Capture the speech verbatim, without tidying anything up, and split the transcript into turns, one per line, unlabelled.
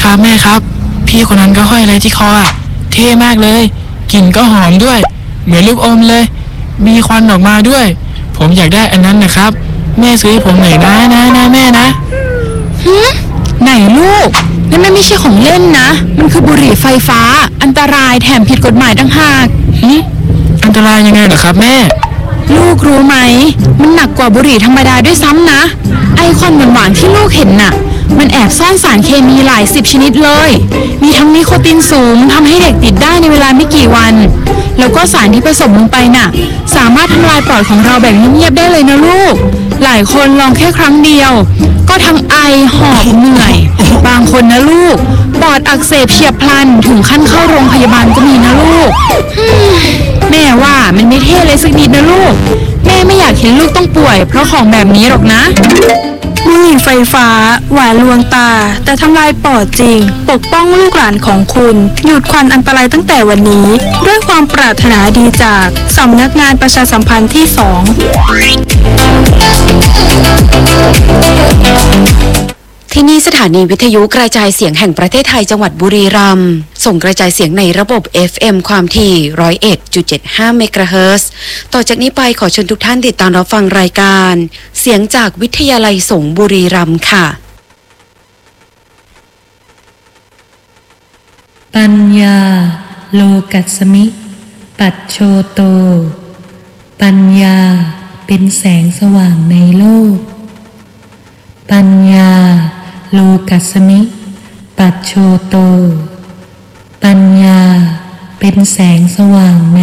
ครับแม่ครับพี่คนนั้นก็ห้อยอะไรที่คออ่ะเท่มากเลยกลิ่นก็หอมด้วยเหมือนลูกอมเลยมีควันออกมาด้วยผมอยากได้อันนั้นนะครับแม่ซื้อให้ผมหน่อยนะนะนะแม่นะ
ฮึไหนลูกนั่นมันไม่ใช่ของเล่นนะมันคือบุหรี่ไฟฟ้าอันตรายแถมผิดกฎหมายต่างหาก
ฮึอันตรายยังไงเหรอครับแม่
ลูกรู้ไหมมันหนักกว่าบุหรี่ธรรมดาด้วยซ้ำนะไอควันหวานๆที่ลูกเห็นน่ะมันแอบซ่อนสารเคมีหลายสิบชนิดเลยมีทั้งนิโคตินสูงทำให้เด็กติดได้ในเวลาไม่กี่วันแล้วก็สารที่ผสมลงไปน่ะสามารถทำลายปอดของเราแบบเงียบๆได้เลยนะลูกหลายคนลองแค่ครั้งเดียวก็ทั้งไอหอบเหนื่อยบางคนนะลูกปอดอักเสบเฉียบพลันถึงขั้นเข้าโรงพยาบาลก็มีนะลูกแม่ว่ามันไม่เท่เลยสักนิดนะลูกแม่ไม่อยากเห็นลูกต้องป่วยเพราะของแบบนี้หรอกนะ
บุหรี่ไฟฟ้าหวานลวงตาแต่ทำลายปอดจริงปกป้องลูกหลานของคุณหยุดควันอันตรายตั้งแต่วันนี้ด้วยความปรารถนาดีจากสำนักงานประชาสัมพันธ์ที่สอง
ที่นี่สถานีวิทยุกระจายเสียงแห่งประเทศไทยจังหวัดบุรีรัมย์ส่งกระจายเสียงในระบบ เอฟ เอ็ม ความถี่ หนึ่งร้อยเอ็ดจุดเจ็ดห้า เมกะเฮิรตซ์ต่อจากนี้ไปขอเชิญทุกท่านติดตามรับฟังรายการเสียงจากวิทยาลัยสงฆ์บุรีรัมย์ค่ะ
ปัญญาโลกัสสมิ ปัจโชโตปัญญาเป็นแสงสว่างในโลกปัญญาโลกัสสมิ ปัจโชโตปัญญาเป็นแสงสว่างใน